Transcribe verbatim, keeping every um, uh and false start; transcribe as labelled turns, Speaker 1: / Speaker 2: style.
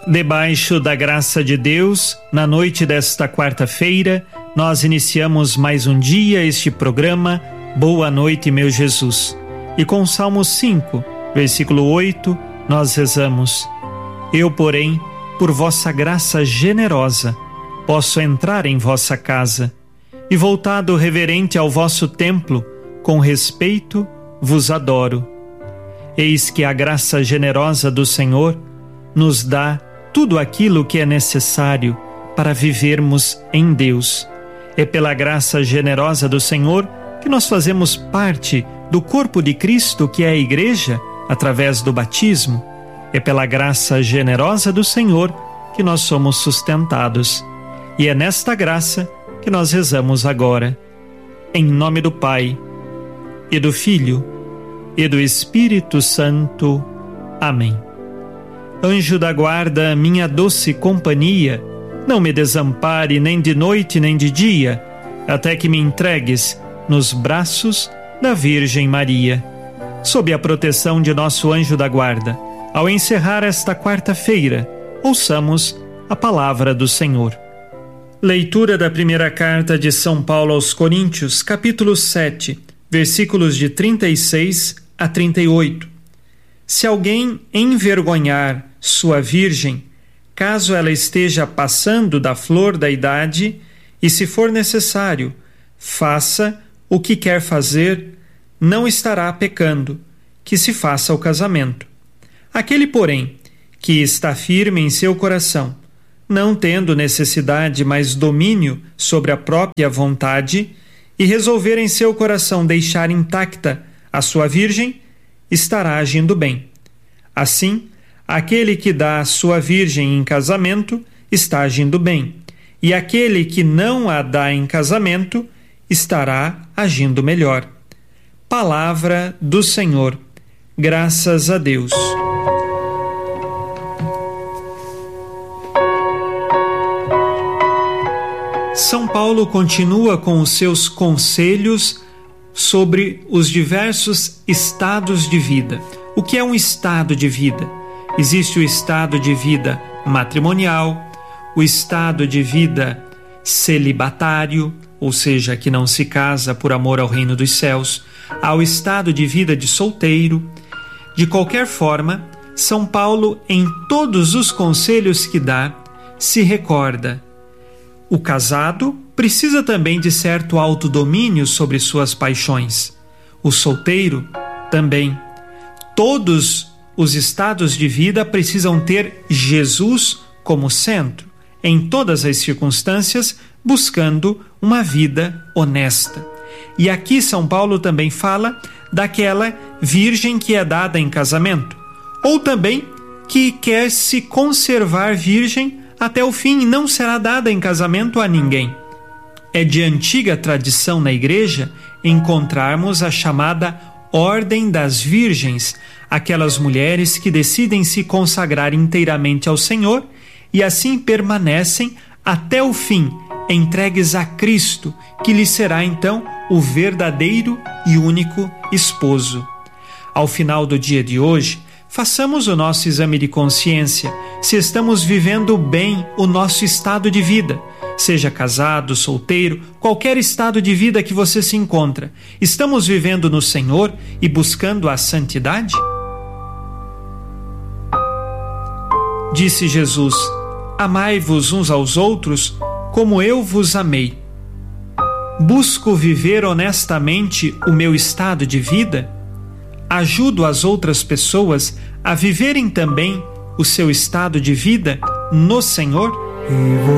Speaker 1: Debaixo da graça de Deus, na noite desta quarta-feira, nós iniciamos mais um dia este programa Boa Noite, meu Jesus. E com o Salmo cinco, versículo oito, nós rezamos: Eu, porém, por vossa graça generosa, posso entrar em vossa casa, e voltado reverente ao vosso templo, com respeito vos adoro. Eis que a graça generosa do Senhor nos dá tudo aquilo que é necessário para vivermos em Deus. É pela graça generosa do Senhor que nós fazemos parte do corpo de Cristo, que é a Igreja, através do batismo. É pela graça generosa do Senhor que nós somos sustentados. E é nesta graça que nós rezamos agora. Em nome do Pai, e do Filho, e do Espírito Santo. Amém. Anjo da guarda, minha doce companhia, não me desampare nem de noite nem de dia, até que me entregues nos braços da Virgem Maria. Sob a proteção de nosso anjo da guarda, ao encerrar esta quarta-feira, ouçamos a palavra do Senhor. Leitura da primeira carta de São Paulo aos Coríntios, capítulo sete, versículos de trinta e seis a trinta e oito. Se alguém envergonhar sua virgem, caso ela esteja passando da flor da idade, e se for necessário, faça o que quer fazer, não estará pecando, que se faça o casamento. Aquele, porém, que está firme em seu coração, não tendo necessidade, mas domínio sobre a própria vontade, e resolver em seu coração deixar intacta a sua virgem, estará agindo bem. Assim, aquele que dá a sua virgem em casamento está agindo bem, e aquele que não a dá em casamento estará agindo melhor. Palavra do Senhor. Graças a Deus. São Paulo continua com os seus conselhos sobre os diversos estados de vida. O que é um estado de vida? Existe o estado de vida matrimonial, o estado de vida celibatário, ou seja, que não se casa por amor ao reino dos céus, há o estado de vida de solteiro. De qualquer forma, São Paulo, em todos os conselhos que dá, se recorda: o casado precisa também de certo autodomínio sobre suas paixões. O solteiro também. Todos os estados de vida precisam ter Jesus como centro, em todas as circunstâncias, buscando uma vida honesta. E aqui São Paulo também fala daquela virgem que é dada em casamento, ou também que quer se conservar virgem até o fim e não será dada em casamento a ninguém. É de antiga tradição na Igreja encontrarmos a chamada Ordem das Virgens, aquelas mulheres que decidem se consagrar inteiramente ao Senhor e assim permanecem até o fim, entregues a Cristo, que lhe será então o verdadeiro e único esposo. Ao final do dia de hoje, façamos o nosso exame de consciência, se estamos vivendo bem o nosso estado de vida. Seja casado, solteiro, qualquer estado de vida que você se encontra. Estamos vivendo no Senhor e buscando a santidade? Disse Jesus: amai-vos uns aos outros como eu vos amei. Busco viver honestamente o meu estado de vida? Ajudo as outras pessoas a viverem também o seu estado de vida no Senhor?